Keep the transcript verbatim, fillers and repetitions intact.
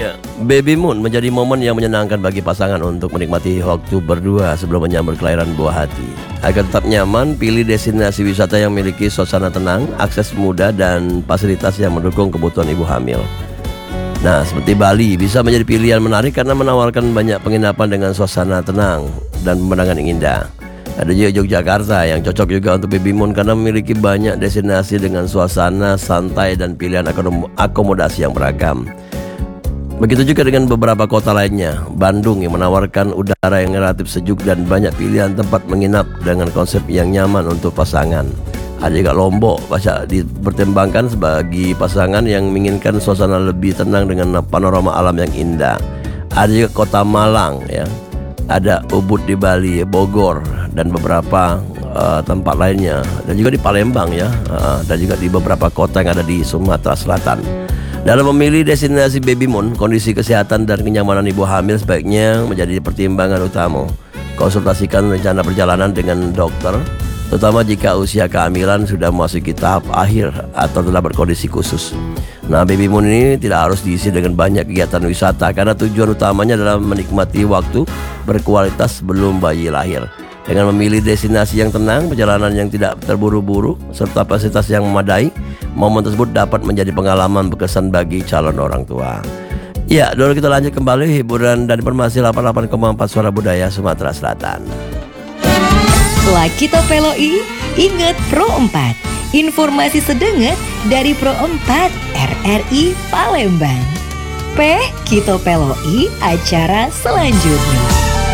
Ya, baby moon menjadi momen yang menyenangkan bagi pasangan untuk menikmati waktu berdua sebelum menyambut kelahiran buah hati. Agar tetap nyaman, pilih destinasi wisata yang memiliki suasana tenang, akses mudah, dan fasilitas yang mendukung kebutuhan ibu hamil. Nah, seperti Bali bisa menjadi pilihan menarik karena menawarkan banyak penginapan dengan suasana tenang dan pemandangan yang indah. Ada juga Yogyakarta yang cocok juga untuk baby moon karena memiliki banyak destinasi dengan suasana santai dan pilihan akom- akomodasi yang beragam. Begitu juga dengan beberapa kota lainnya. Bandung yang menawarkan udara yang relatif sejuk dan banyak pilihan tempat menginap dengan konsep yang nyaman untuk pasangan. Ada juga Lombok bisa dipertimbangkan sebagai pasangan yang menginginkan suasana lebih tenang dengan panorama alam yang indah. Ada juga kota Malang ya. Ada Ubud di Bali, Bogor, dan beberapa uh, tempat lainnya. Dan juga di Palembang ya, uh, dan juga di beberapa kota yang ada di Sumatera Selatan. Dalam memilih destinasi baby moon, kondisi kesehatan dan kenyamanan ibu hamil sebaiknya menjadi pertimbangan utama. Konsultasikan rencana perjalanan dengan dokter, terutama jika usia kehamilan sudah memasuki tahap akhir atau telah berkondisi khusus. Nah, baby moon ini tidak harus diisi dengan banyak kegiatan wisata karena tujuan utamanya adalah menikmati waktu berkualitas sebelum bayi lahir. Dengan memilih destinasi yang tenang, perjalanan yang tidak terburu-buru, serta fasilitas yang memadai, momen tersebut dapat menjadi pengalaman berkesan bagi calon orang tua. Ya, dulu kita lanjut kembali hiburan dan informasi delapan puluh delapan koma empat Suara Budaya Sumatera Selatan. Setelah kita peloi, ingat Pro empat. Informasi sedenget dari Pro empat R R I Palembang. P, kita peloi acara selanjutnya.